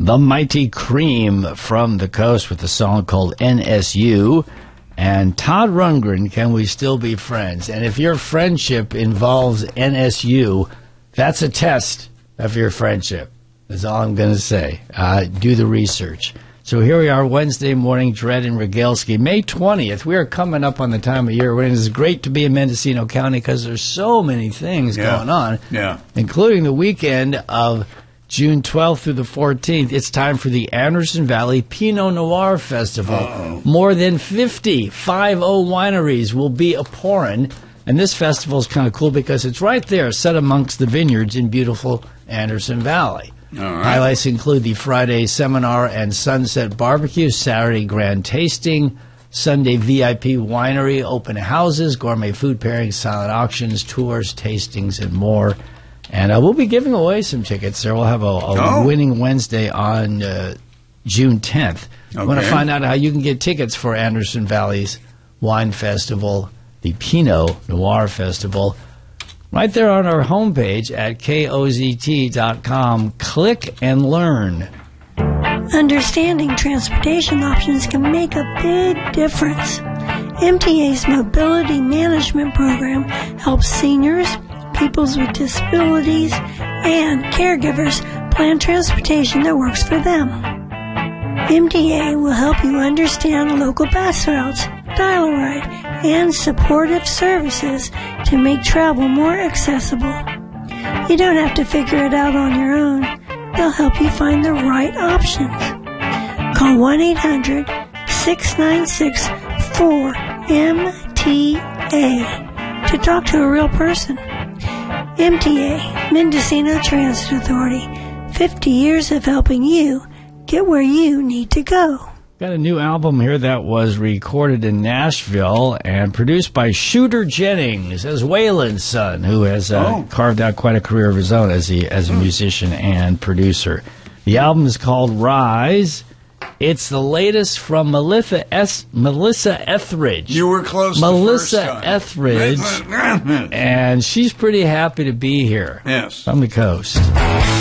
The Mighty Cream from the Coast with a song called NSU. And Todd Rundgren, Can We Still Be Friends? And if your friendship involves NSU, that's a test of your friendship. That's all I'm going to say. Do the research. So here we are, Wednesday morning, Dredd and Rogalski, May 20th. We are coming up on the time of year when it is great to be in Mendocino County because there's so many things going on, including the weekend of June 12th through the 14th. It's time for the Anderson Valley Pinot Noir Festival. Uh-oh. More than 50 wineries will be a-pouring. And this festival is kind of cool because it's right there, set amongst the vineyards in beautiful Anderson Valley. All right. Highlights include the Friday seminar and sunset barbecue, Saturday grand tasting, Sunday VIP winery, open houses, gourmet food pairings, silent auctions, tours, tastings, and more. And we'll be giving away some tickets there. We'll have a winning Wednesday on June 10th. Okay. Want to find out how you can get tickets for Anderson Valley's Wine Festival, the Pinot Noir Festival. Right there on our homepage at KOZT.com. Click and learn. Understanding transportation options can make a big difference. MTA's Mobility Management Program helps seniors, peoples with disabilities, and caregivers plan transportation that works for them. MTA will help you understand local bus routes, dial-a-ride, and supportive services to make travel more accessible. You don't have to figure it out on your own. They'll help you find the right options. Call 1-800-696-4MTA to talk to a real person. MTA, Mendocino Transit Authority, 50 years of helping you get where you need to go. Got a new album here that was recorded in Nashville and produced by Shooter Jennings, as Waylon's son, who has carved out quite a career of his own as a musician and producer. The album is called Rise. It's the latest from Melissa Etheridge. You were close. Melissa Etheridge, and she's pretty happy to be here. Yes, from the coast.